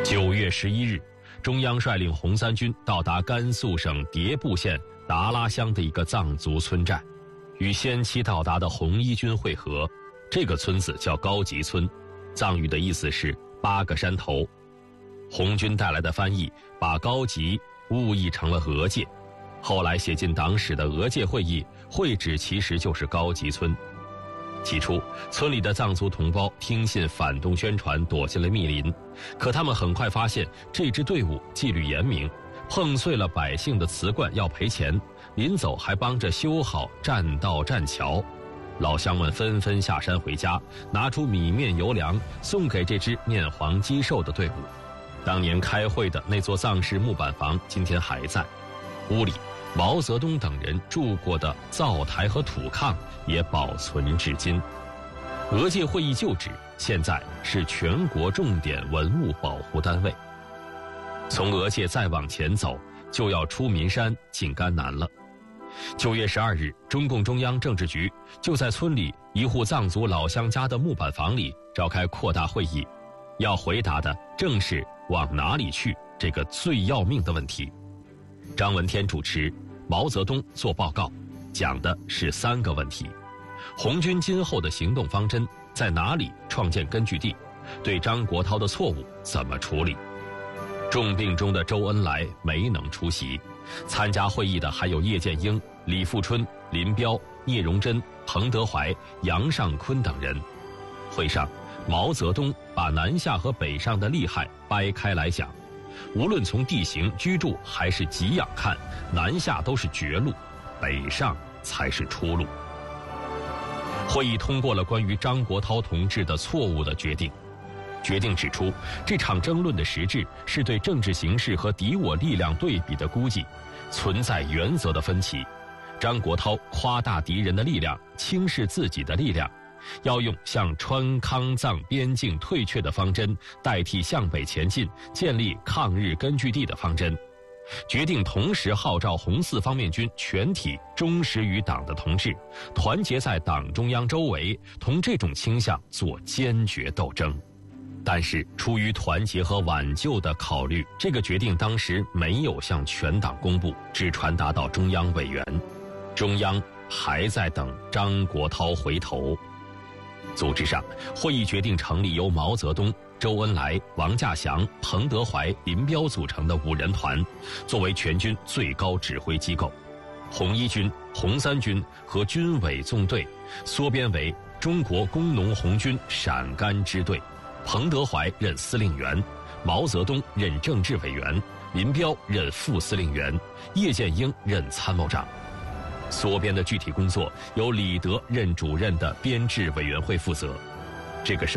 9月11日，中央率领红三军到达甘肃省迭部县达拉乡的一个藏族村寨，与先期到达的红一军会合。这个村子叫高级村，藏语的意思是8个山头。红军带来的翻译把高级误译成了俄界，后来写进党史的俄界会议，会址其实就是高级村。起初，村里的藏族同胞听信反动宣传，躲进了密林。可他们很快发现，这支队伍纪律严明，碰碎了百姓的瓷罐要赔钱，临走还帮着修好栈道栈桥。老乡们纷纷下山回家，拿出米面油粮送给这支面黄肌瘦的队伍。当年开会的那座藏式木板房今天还在，屋里毛泽东等人住过的灶台和土炕也保存至今。俄界会议旧址现在是全国重点文物保护单位。从俄界再往前走，就要出岷山进甘南了。9月12日，中共中央政治局就在村里一户藏族老乡家的木板房里召开扩大会议，要回答的正是往哪里去这个最要命的问题。张闻天主持，毛泽东做报告，讲的是3个问题：红军今后的行动方针，在哪里创建根据地，对张国焘的错误怎么处理。重病中的周恩来没能出席，参加会议的还有叶剑英、李富春、林彪、聂荣臻、彭德怀、杨尚昆等人。会上，毛泽东把南下和北上的利害掰开来讲，无论从地形、居住还是给养看，南下都是绝路，北上才是出路。会议通过了关于张国焘同志的错误的决定。决定指出，这场争论的实质是对政治形势和敌我力量对比的估计，存在原则的分歧。张国焘夸大敌人的力量，轻视自己的力量，要用向川康藏边境退却的方针代替向北前进，建立抗日根据地的方针。决定同时号召红四方面军全体忠实于党的同志，团结在党中央周围，同这种倾向做坚决斗争。但是出于团结和挽救的考虑，这个决定当时没有向全党公布，只传达到中央委员。中央还在等张国焘回头。组织上，会议决定成立由毛泽东、周恩来、王稼祥、彭德怀、林彪组成的5人团，作为全军最高指挥机构。红一军、红三军和军委纵队缩编为中国工农红军陕甘支队。彭德怀任司令员，毛泽东任政治委员，林彪任副司令员，叶剑英任参谋长。缩编的具体工作由李德任主任的编制委员会负责。这个时候